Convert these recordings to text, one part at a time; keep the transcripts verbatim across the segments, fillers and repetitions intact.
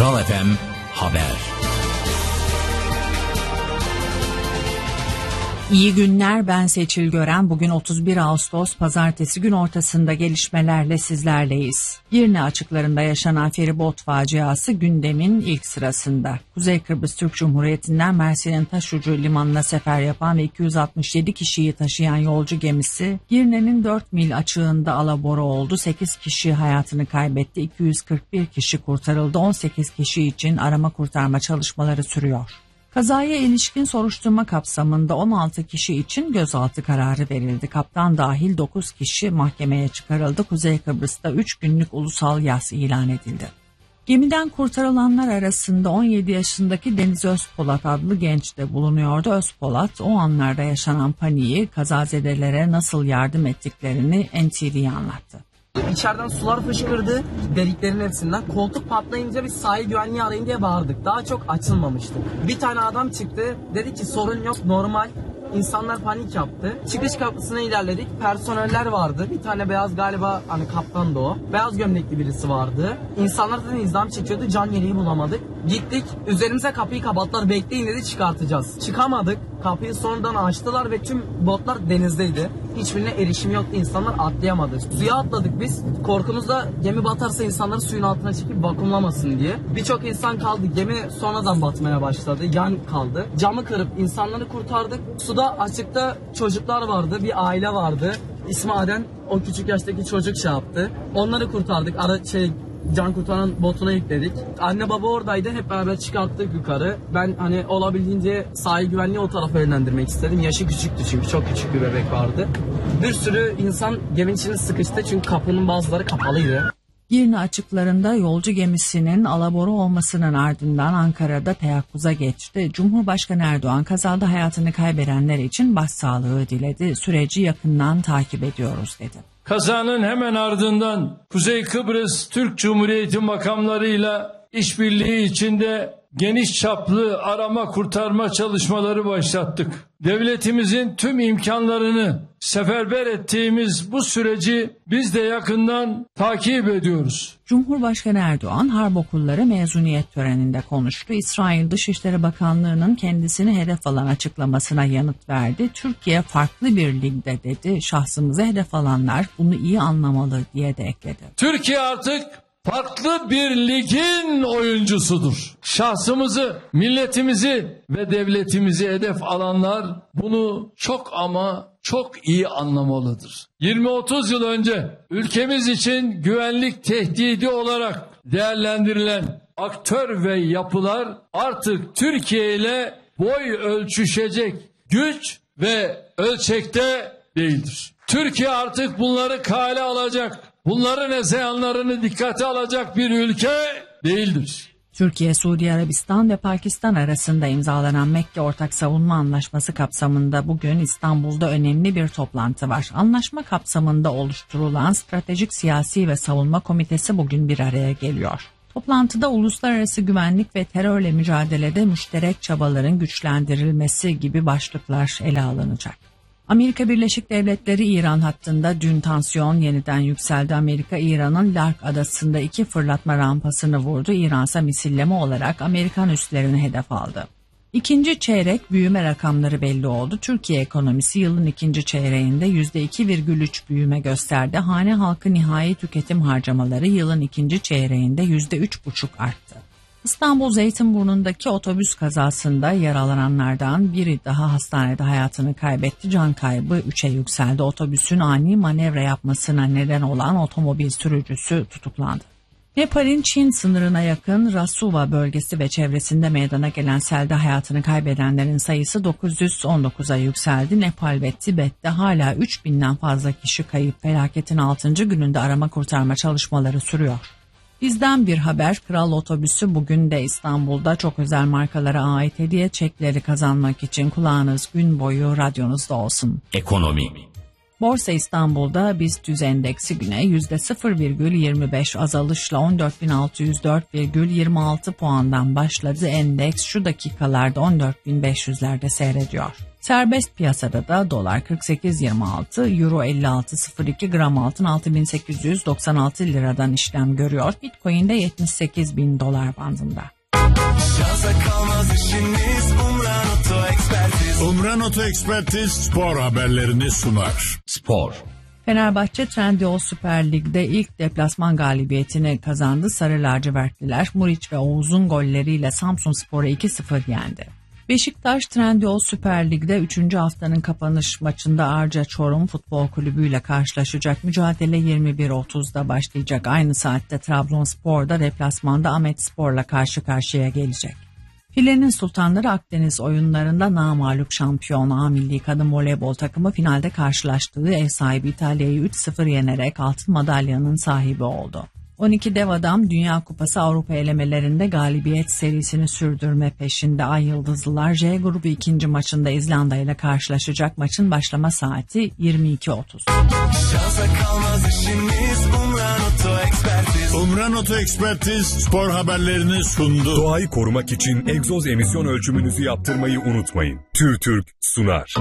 Kral F M Haber. İyi günler, ben Seçil Gören. Bugün otuz bir Ağustos Pazartesi, gün ortasında gelişmelerle sizlerleyiz. Girne açıklarında yaşanan feribot faciası gündemin ilk sırasında. Kuzey Kıbrıs Türk Cumhuriyeti'nden Mersin'in Taşucu limanına sefer yapan ve iki yüz altmış yedi kişiyi taşıyan yolcu gemisi Girne'nin dört mil açığında alabora oldu. sekiz kişi hayatını kaybetti. iki yüz kırk bir kişi kurtarıldı. on sekiz kişi için arama kurtarma çalışmaları sürüyor. Kazaya ilişkin soruşturma kapsamında on altı kişi için gözaltı kararı verildi. Kaptan dahil dokuz kişi mahkemeye çıkarıldı. Kuzey Kıbrıs'ta üç günlük ulusal yas ilan edildi. Gemiden kurtarılanlar arasında on yedi yaşındaki Deniz Özpolat adlı genç de bulunuyordu. Özpolat o anlarda yaşanan paniği, kazazedelere nasıl yardım ettiklerini N T V'ye anlattı. İçeriden sular fışkırdı, deliklerin hepsinden. Koltuk patlayınca biz sahil güvenliği arayın diye bağırdık. Daha çok açılmamıştık. Bir tane adam çıktı, dedi ki sorun yok, normal. İnsanlar panik yaptı. Çıkış kapısına ilerledik. Personeller vardı. Bir tane beyaz, galiba hani kaptandı o. Beyaz gömlekli birisi vardı. İnsanlar zaten izdiham çekiyordu. Can yeleği bulamadık. Gittik. Üzerimize kapıyı kapattılar. Bekleyin dedi, çıkartacağız. Çıkamadık. Kapıyı sonradan açtılar ve tüm botlar denizdeydi. Hiçbirine erişim yoktu. İnsanlar atlayamadı. Suya atladık biz. Korkumuzda gemi batarsa insanları suyun altına çekip vakumlamasın diye. Birçok insan kaldı. Gemi sonradan batmaya başladı. Yan kaldı. Camı kırıp insanları kurtardık. Suda açıkta çocuklar vardı. Bir aile vardı. İsmi Adem. O küçük yaştaki çocuk şey yaptı. Onları kurtardık. Ara şey can kurtaran botuna yükledik. Anne baba oradaydı. Hep beraber çıkarttık yukarı. Ben hani olabildiğince sahil güvenliği o tarafa yönlendirmek istedim. Yaşı küçüktü çünkü. Çok küçük bir bebek vardı. Bir sürü insan geminin içine sıkıştı çünkü kapının bazıları kapalıydı. Girne açıklarında yolcu gemisinin alabora olmasının ardından Ankara'da teyakkuza geçti. Cumhurbaşkanı Erdoğan kazada hayatını kaybedenler için başsağlığı diledi. Süreci yakından takip ediyoruz dedi. Kazanın hemen ardından Kuzey Kıbrıs Türk Cumhuriyeti makamlarıyla işbirliği içinde geniş çaplı arama kurtarma çalışmaları başlattık. Devletimizin tüm imkanlarını seferber ettiğimiz bu süreci biz de yakından takip ediyoruz. Cumhurbaşkanı Erdoğan harp okulları mezuniyet töreninde konuştu. İsrail Dışişleri Bakanlığı'nın kendisini hedef alan açıklamasına yanıt verdi. Türkiye farklı bir ligde dedi. Şahsımızı hedef alanlar bunu iyi anlamalı diye de ekledi. Türkiye artık farklı bir ligin oyuncusudur. Şahsımızı, milletimizi ve devletimizi hedef alanlar bunu çok ama çok iyi anlamalıdır. yirmi otuz yıl önce ülkemiz için güvenlik tehdidi olarak değerlendirilen aktör ve yapılar artık Türkiye ile boy ölçüşecek güç ve ölçekte değildir. Türkiye artık bunları kale alacak, bunların hezeyanlarını dikkate alacak bir ülke değildir. Türkiye, Suudi Arabistan ve Pakistan arasında imzalanan Mekke Ortak Savunma Anlaşması kapsamında bugün İstanbul'da önemli bir toplantı var. Anlaşma kapsamında oluşturulan Stratejik Siyasi ve Savunma Komitesi bugün bir araya geliyor. Toplantıda uluslararası güvenlik ve terörle mücadelede müşterek çabaların güçlendirilmesi gibi başlıklar ele alınacak. Amerika Birleşik Devletleri İran hattında dün tansiyon yeniden yükseldi. Amerika İran'ın Lark adasında iki fırlatma rampasını vurdu. İran ise misilleme olarak Amerikan üslerini hedef aldı. İkinci çeyrek büyüme rakamları belli oldu. Türkiye ekonomisi yılın ikinci çeyreğinde yüzde iki virgül üç büyüme gösterdi. Hane halkı nihai tüketim harcamaları yılın ikinci çeyreğinde yüzde üç virgül beş arttı. İstanbul Zeytinburnu'ndaki otobüs kazasında yaralananlardan biri daha hastanede hayatını kaybetti. Can kaybı üçe yükseldi. Otobüsün ani manevra yapmasına neden olan otomobil sürücüsü tutuklandı. Nepal'in Çin sınırına yakın Rasuva bölgesi ve çevresinde meydana gelen selde hayatını kaybedenlerin sayısı dokuz yüz on dokuza yükseldi. Nepal ve Tibet'te hala üç binden fazla kişi kayıp. Felaketin altıncı gününde arama kurtarma çalışmaları sürüyor. Bizden bir haber, Kral Otobüsü bugün de İstanbul'da çok özel markalara ait hediye çekleri kazanmak için kulağınız gün boyu radyonuzda olsun. Ekonomi. Borsa İstanbul'da BIST endeksi güne yüzde sıfır virgül yirmi beş azalışla on dört bin altı yüz dört virgül yirmi altı puandan başladı. Endeks şu dakikalarda on dört bin beş yüzlerde seyrediyor. Serbest piyasada da dolar kırk sekiz yirmi altı, euro elli altı sıfır iki, gram altın altı bin sekiz yüz doksan altı liradan işlem görüyor. Bitcoin de yetmiş sekiz bin dolar bandında. Umran Oto Ekspertiz spor haberlerini sunar. Spor. Fenerbahçe Trendyol Süper Lig'de ilk deplasman galibiyetini kazandı. Sarı lacivertliler Muriç ve Oğuz'un golleriyle Samsunspor'u iki sıfır yendi. Beşiktaş Trendyol Süper Lig'de üçüncü haftanın kapanış maçında Arca Çorum Futbol Kulübü ile karşılaşacak. Mücadele yirmi bir otuzda başlayacak. Aynı saatte Trabzonspor'da deplasmanda Ahmetspor'la karşı karşıya gelecek. Filenin Sultanları Akdeniz oyunlarında namağlup şampiyon A Milli Kadın Voleybol takımı finalde karşılaştığı ev sahibi İtalya'yı üç sıfır yenerek altın madalyanın sahibi oldu. on iki dev adam Dünya Kupası Avrupa elemelerinde galibiyet serisini sürdürme peşinde. Ay Yıldızlılar J grubu ikinci maçında İzlanda ile karşılaşacak. Maçın başlama saati yirmi iki otuz. Umran Oto Ekspertiz spor haberlerini sundu. Doğayı korumak için egzoz emisyon ölçümünüzü yaptırmayı unutmayın. TÜRTÜRK sunar.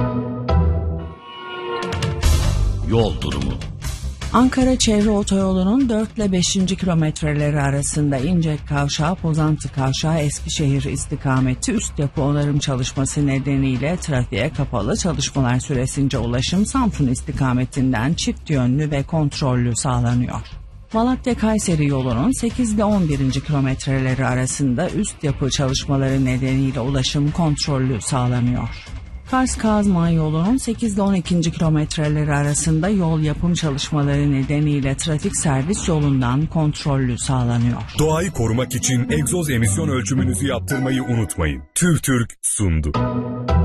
Yol durumu. Ankara Çevre Otoyolu'nun dört ile beşinci kilometreleri arasında İncek Kavşağı, Pozantı Kavşağı, Eskişehir istikameti üst yapı onarım çalışması nedeniyle trafiğe kapalı. Çalışmalar süresince ulaşım Samsun istikametinden çift yönlü ve kontrollü sağlanıyor. Malatya-Kayseri yolunun sekiz ile on birinci kilometreleri arasında üst yapı çalışmaları nedeniyle ulaşım kontrollü sağlanıyor. Kars-Kazman yolunun sekiz ile on ikinci kilometreleri arasında yol yapım çalışmaları nedeniyle trafik servis yolundan kontrollü sağlanıyor. Doğayı korumak için egzoz emisyon ölçümünüzü yaptırmayı unutmayın. TÜRTÜRK sundu.